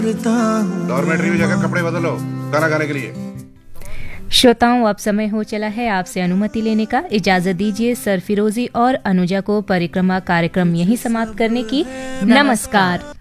Dormitory में जाकर कपड़े बदलो, खाना खाने के लिए। श्रोताओं, अब समय हो चला है आपसे अनुमति लेने का। इजाजत दीजिए सर फिरोजी और अनुजा को परिक्रमा कार्यक्रम यहीं समाप्त करने की। नमस्कार।